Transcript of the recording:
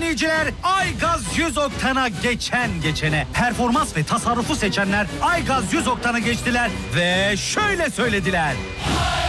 dinleyiciler, Aygaz 100 oktana geçene performans ve tasarrufu seçenler Aygaz 100 oktana geçtiler ve şöyle söylediler.